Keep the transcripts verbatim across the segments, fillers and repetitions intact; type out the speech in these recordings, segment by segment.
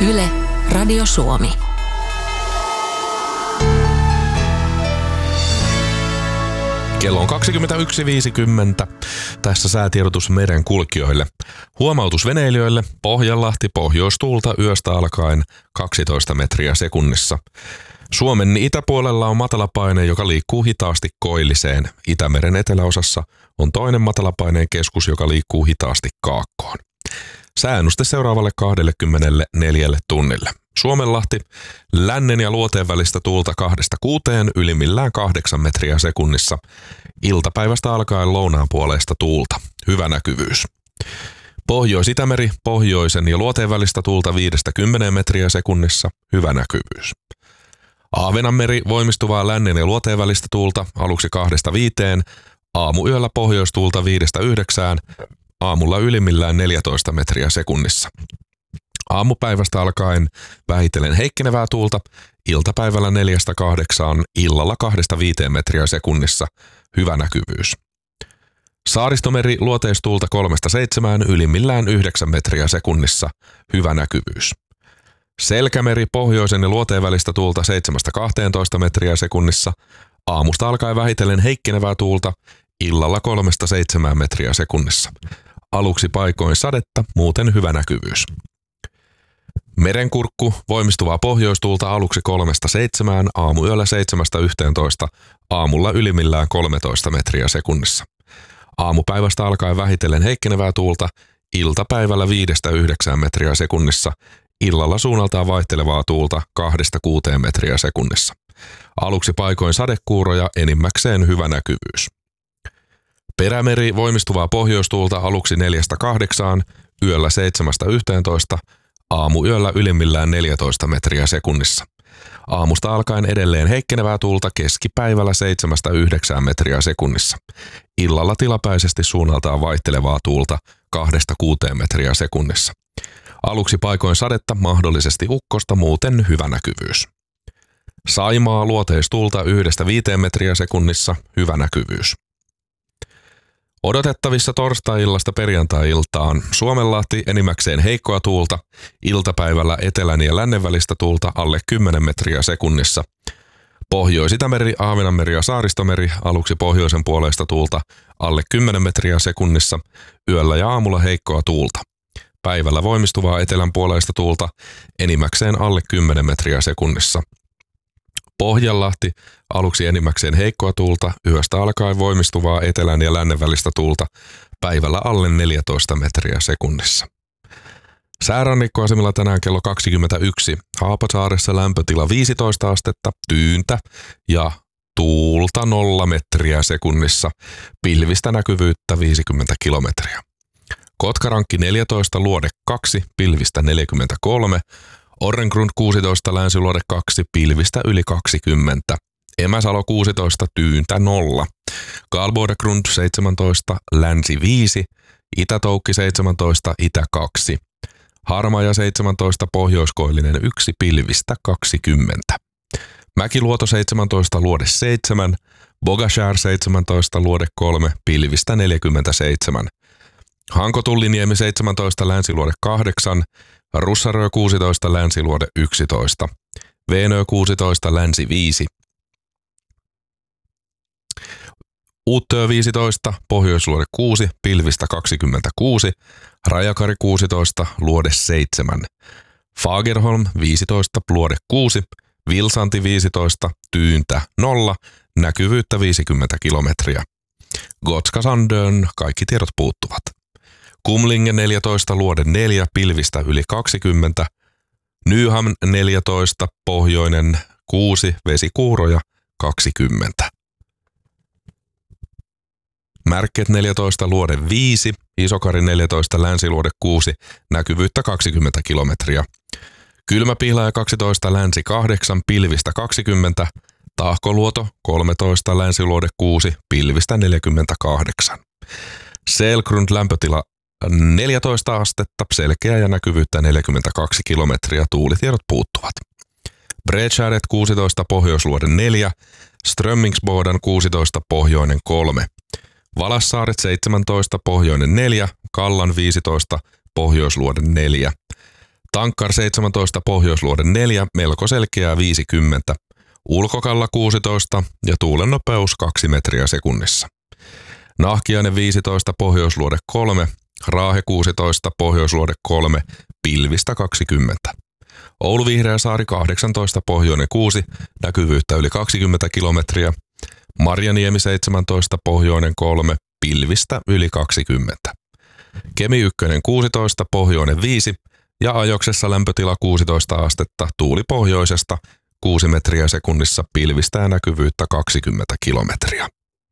Yle, Radio Suomi. Kello on kaksikymmentäyksi viisikymmentä. Tässä säätiedotus meren kulkijoille. Huomautus veneilijöille. Pohjanlahti pohjoistuulta yöstä alkaen kaksitoista metriä sekunnissa. Suomen itäpuolella on matalapaine, joka liikkuu hitaasti koilliseen. Itämeren eteläosassa on toinen matalapaineen keskus, joka liikkuu hitaasti kaakkoon. Sääennuste seuraavalle kaksikymmentäneljä tunnille. Suomenlahti, lännen ja luoteen välistä tuulta kahdesta kuuteen, ylimmillään kahdeksan metriä sekunnissa. Iltapäivästä alkaen lounaan puoleista tuulta. Hyvä näkyvyys. Pohjois-Itämeri, pohjoisen ja luoteen välistä tuulta viidestä kymmeneen metriä sekunnissa. Hyvä näkyvyys. Ahvenanmeri, voimistuvaa lännen ja luoteen välistä tuulta aluksi kahdesta viiteen. Aamuyöllä pohjoistuulta viidestä yhdeksään. Aamulla ylimmillään neljätoista metriä sekunnissa. Aamupäivästä alkaen vähitellen heikkenevää tuulta, iltapäivällä neljästä kahdeksaan, illalla kahdesta viiteen metriä sekunnissa. Hyvä näkyvyys. Saaristomeri, luoteistuulta kolmesta seitsemään, ylimmillään yhdeksän metriä sekunnissa. Hyvä näkyvyys. Selkämeri, pohjoisen ja luoteen välistä tuulta seitsemästä kahteentoista metriä sekunnissa. Aamusta alkaen vähitellen heikkenevää tuulta, illalla kolmesta seitsemään metriä sekunnissa. Aluksi paikoin sadetta, muuten hyvä näkyvyys. Merenkurkku, voimistuvaa pohjoistuulta aluksi kolmesta seitsemään, aamuyöllä seitsemästä yhteentoista, aamulla ylimmillään kolmetoista metriä sekunnissa. Aamupäivästä alkaen vähitellen heikkenevää tuulta, iltapäivällä viidestä yhdeksään metriä sekunnissa, illalla suunnaltaan vaihtelevaa tuulta kahdesta kuuteen metriä sekunnissa. Aluksi paikoin sadekuuroja, enimmäkseen hyvä näkyvyys. Perämeri, voimistuvaa pohjoistuulta aluksi neljästä kahdeksaan, yöllä seitsemästä yhteentoista, aamuyöllä ylimmillään neljätoista metriä sekunnissa. Aamusta alkaen edelleen heikkenevää tuulta, keskipäivällä seitsemästä yhdeksään metriä sekunnissa. Illalla tilapäisesti suunnaltaan vaihtelevaa tuulta kahdesta kuuteen metriä sekunnissa. Aluksi paikoin sadetta, mahdollisesti ukkosta, muuten hyvä näkyvyys. Saimaa, luoteistuulta yhdestä viiteen metriä sekunnissa, hyvä näkyvyys. Odotettavissa torstai-illasta perjantai-iltaan Suomenlahti, enimmäkseen heikkoa tuulta, iltapäivällä etelän ja lännen välistä tuulta alle kymmenen metriä sekunnissa. Pohjois-Itämeri, Ahvenanmeri ja Saaristomeri, aluksi pohjoisen puoleista tuulta alle kymmenen metriä sekunnissa, yöllä ja aamulla heikkoa tuulta. Päivällä voimistuvaa etelän puoleista tuulta, enimmäkseen alle kymmenen metriä sekunnissa. Pohjanlahti, aluksi enimmäkseen heikkoa tuulta, yöstä alkaen voimistuvaa etelän ja lännen välistä tuulta, päivällä alle neljätoista metriä sekunnissa. Säärannikkoasemilla tänään kello kaksikymmentäyksi, Haapasaaressa lämpötila viisitoista astetta, tyyntä ja tuulta nolla metriä sekunnissa, pilvistä näkyvyyttä viisikymmentä kilometriä. Kotkarankki neljätoista, luode kaksi, pilvistä neljäkymmentäkolme, Orrengrund kuusitoista, länsiluode kaksi, pilvistä yli kaksikymmentä. Emäsalo kuusitoista, tyyntä nolla. Karlsborg seitsemäntoista, länsi viisi. Itätoukki seitsemäntoista, itä kaksi. Harmaja seitsemäntoista, pohjoiskoillinen yksi, pilvistä kaksikymmentä. Mäkiluoto seitsemäntoista, luode seitsemän. Bogashär seitsemäntoista, luode kolme, pilvistä neljäkymmentäseitsemän. Hanko-Tulliniemi seitsemäntoista, länsiluode kahdeksan. Russarö kuusitoista, länsiluode yksitoista. Veenö kuusitoista, länsi viisi. Uuttöö viisitoista, pohjoisluode kuusi, pilvistä kaksikymmentäkuusi. Rajakari kuusitoista, luode seitsemän. Fagerholm viisitoista, luode kuusi. Vilsanti viisitoista, tyyntä nolla. Näkyvyyttä viisikymmentä kilometriä. Gotska Sandön, kaikki tiedot puuttuvat. Kumlingen neljätoista, luode neljä, pilvistä yli kaksikymmentä. Nyhamn neljätoista, pohjoinen kuusi, vesikuuroja kaksikymmentä. Märket neljätoista, luode viisi, Isokari neljätoista, länsiluode kuusi, näkyvyyttä kaksikymmentä kilometriä. Kylmäpihlaja kaksitoista, länsi kahdeksan, pilvistä kaksikymmentä. Tahkoluoto kolmetoista, länsiluode kuusi, pilvistä neljäkymmentäkahdeksan. Selgrund lämpötila neljätoista astetta, selkeä ja näkyvyyttä neljäkymmentäkaksi kilometriä, tuulitiedot puuttuvat. Bredskäret kuusitoista, pohjoisluode neljä, Strömmingsboden kuusitoista, pohjoinen kolme. Valassaaret seitsemäntoista, pohjoinen neljä, Kallan viisitoista, pohjoisluode neljä. Tankkar seitsemäntoista, Pohjoisluode neljä, melko selkeää viisikymmentä. Ulkokalla kuusitoista ja tuulen nopeus kaksi metriä sekunnissa. Nahkiainen viisitoista, Pohjoisluode kolme, Raahe kuusitoista, Pohjoisluode kolme, pilvistä kaksikymmentä. Oulu Vihreäsaari kahdeksantoista, Pohjoinen kuusi, näkyvyyttä yli kaksikymmentä kilometriä. Marjaniemi seitsemäntoista, Pohjoinen kolme, pilvistä yli kaksikymmentä. Kemi ykkönen kuusitoista, Pohjoinen viisi ja Ajoksessa lämpötila kuusitoista astetta, tuuli pohjoisesta kuusi metriä sekunnissa, pilvistä ja näkyvyyttä kaksikymmentä kilometriä.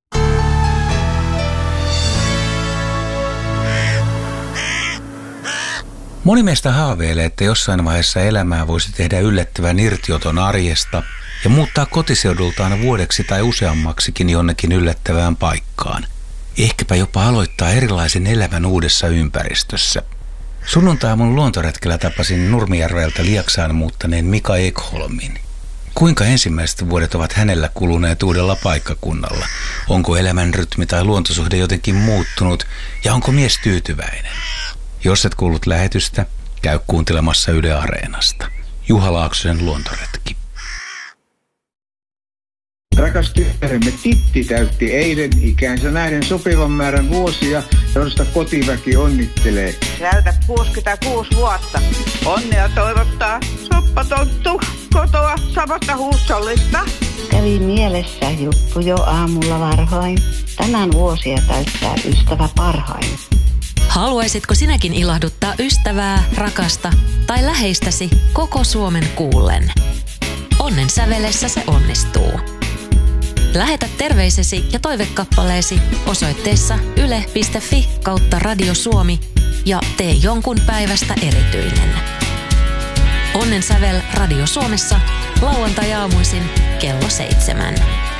Moni meistä haaveilee, että jossain vaiheessa elämää voisi tehdä yllättävän irtioton arjesta ja muuttaa kotiseudultaan vuodeksi tai useammaksikin jonnekin yllättävään paikkaan. Ehkäpä jopa aloittaa erilaisen elämän uudessa ympäristössä. Sunnuntai-aamun luontoretkellä tapasin Nurmijärveltä Lieksaan muuttaneen Mika Ekholmin. Kuinka ensimmäiset vuodet ovat hänellä kuluneet uudella paikkakunnalla? Onko elämän rytmi tai luontosuhde jotenkin muuttunut ja onko mies tyytyväinen? Jos et kuullut lähetystä, käy kuuntelemassa Yle Areenasta. Juha Laaksosen luontoretki. Rakas tyttäremme Titti täytti eilen ikänsä nähden sopivan määrän vuosia, josta kotiväki onnittelee. Täytät kuusikymmentäkuusi vuotta. Onnea toivottaa soppatonttu kotoa samasta huussollista. Kävi mielessä juttu jo aamulla varhain. Tänään vuosia täyttää ystävä parhain. Haluaisitko sinäkin ilahduttaa ystävää, rakasta tai läheistäsi koko Suomen kuullen? Onnen sävelessä se onnistuu. Lähetä terveisesi ja toivekappaleesi osoitteessa yle piste fi kautta Radio Suomi ja tee jonkun päivästä erityinen. Onnen sävel Radio Suomessa lauantai-aamuisin kello seitsemän.